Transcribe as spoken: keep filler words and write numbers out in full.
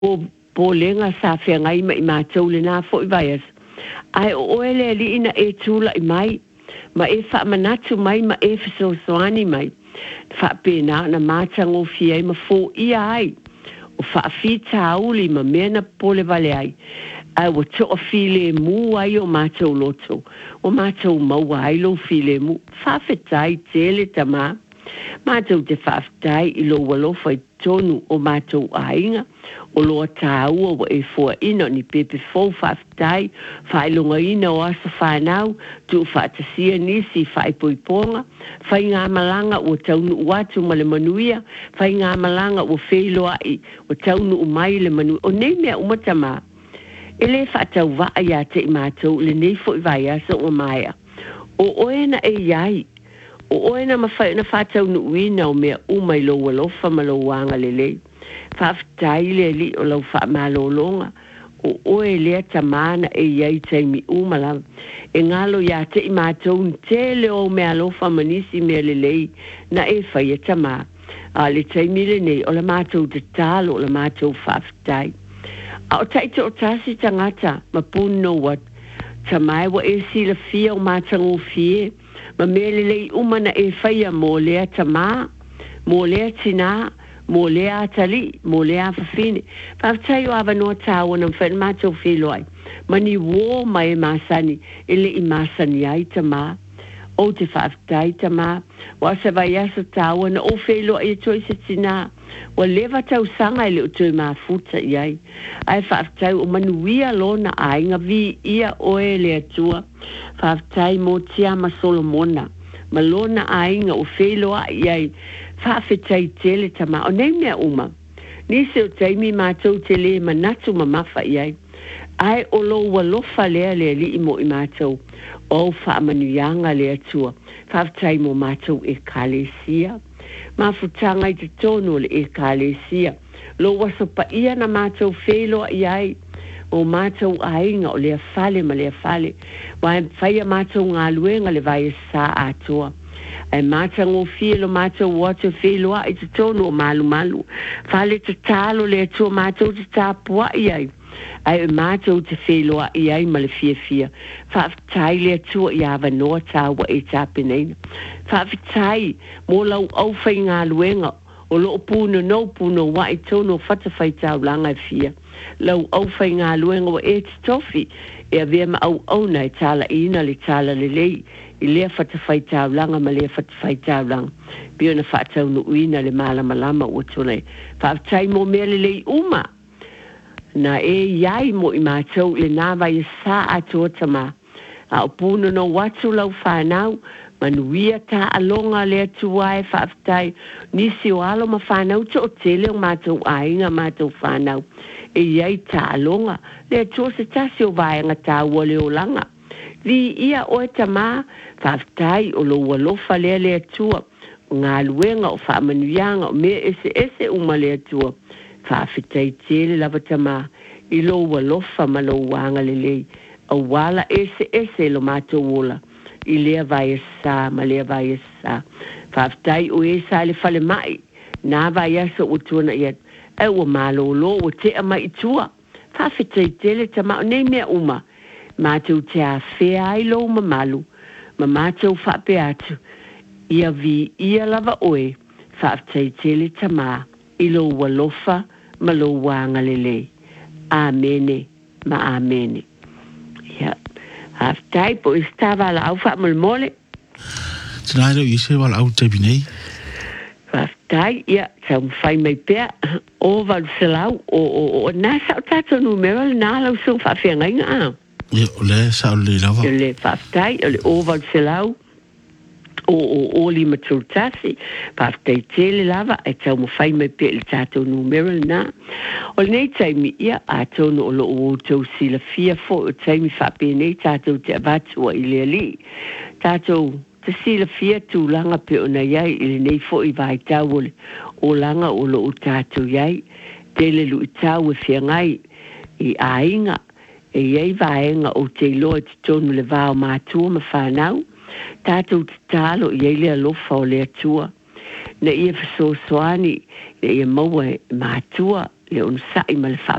po po lenga sa fe ngai mai ma tau le na fo vai ai o ele li ina e tula i mai ma e fa manatu mai ma e so soani mai fa pena na matango fia ma fo i ai o fa fita uli ma mena pole vale ai ai o to file mu ai o mato loto o mato mau ai lo file mu fa fetai tele tama mato te fa fetai i lo walo fai tonu o mato ainga o lo tau o e fo ino ni pepe fo fa fetai fa ilunga ina o asa fa nau tu fa te sia nisi fa i poiponga fa inga malanga o taunu watu ma le manuia fa inga malanga o feilo ai o taunu o mai le manu o nei mea umatama ele fa tau va ia te mato le nei fo vai asa o maia o oena e iai o oena ma fa na fa tau nu wina o mea umai lo walo fa malo wanga lele fa ftai le li o lo fa malo longa o oe le tamana e iai te mi umala e ngalo ia te mato tele o mea lo fa manisi mea lele na e fa ia tama a le te mi le nei o la mato te talo o la mato fa ftai o taito o tasi tangata ma puno wat tamai wa e sila fia o matango fie ma mele lei umana e faya mo lea tama mo lea tina mo lea atali mo lea fafine pa tai o ava no tawa na fen mato filo ai mani wo mai masani ele i masani ai tama o te faftai tama wa se vai asa tawa na o filo ai choice tina wa leva tau sanga ile utoi mafuta iai ai faftai o manuia lona ainga vi ia oe le atua faftai mo tia ma Solomona malona ainga o felo iai fafetai tele tama o nei mea uma nisi o taimi mātou tele manatu ma mafa iai ai o lo walofa lea lea li imo i mātou o fa manuianga le atua faftai mo mātou e kalesia mafutanga i te tono le e kalesia lo waso pa ia na mātou felo iai o mātou ainga o lea fale ma lea fale wa whaia mātou ngā luenga le vai sa atua ai mātango fie lo mātou wata felo i te tono o malu malu fale te talo le atua mātou te tāpua iai ai mātou te wheloa i ai ma le fia fia. Whaafitai le atua i awa noa tāua e tāpeneina. Whaafitai mō lau au whai ngā luenga o loo pūna no pūna wa i tono whatawhai tāu langa fia. Lau au whai ngā luenga o e te tofi e a vea ma au au nei tāla ina le tāla le lei i lea whatawhai tāu langa ma lea whatawhai tāu langa. Pio na whatau no uina le malama lama ua tōnei. Whaafitai mō mea le lei uma. Na e iai mo i mātou le nāwa i sā atua tama. A o pūna no watu lau whanau, manuia tā alonga le atua e whaafitai, nisi o alo ma whanau to o tele o mātou ainga mātou whanau. E iai tā alonga, le atua se tasi o vāenga tā ua leo langa. Li ia o e tama, whaafitai o lo walofa lea le atua, ngā luenga o whaamanuianga o mea ese ese uma le atua. Whaafitai tele lava tama i lo walofa ma lo wanga lelei a wala ese ese lo mātou wola i lea vai asa ma lea vai asa whaafitai o esa le whale mai nā vai asa o tuana iat e ua malo lo o te ama i tua whaafitai tele tama o nei mea uma mātou te a whea ai lo ma malu ma mātou whaape atu ia vi ia lava oe whaafitai tele tama i lo walofa ma lo wanga lele. Amene, ma amene. Ja. Haftai po istava la au fa mol mole. Tnairo i se wala au te binei. Haftai, ja, sa un fai mai pea o val selau o o o na sa tato numero na la so fa fenga nga. Ja, o le sa le lava. Le haftai, le o val selau o o o li matultasi paftai tele lava e tau mo fai mai pe le tato numero na o nei tai mi ia a tono o lo o tau sila fia fo o tai mi fa pe nei tato te abatu i le li tato te sila fia tu langa pe o na iai i nei fo i vai tau o langa o lo o tato iai tele lu i tau e fia ngai i ainga e iai vaenga o te loa te tono le vao mātua ma whanau tātou te tālo i eile alofa o le atua. Na ia whaso soani, na ia maua mātua le on sa i mal fa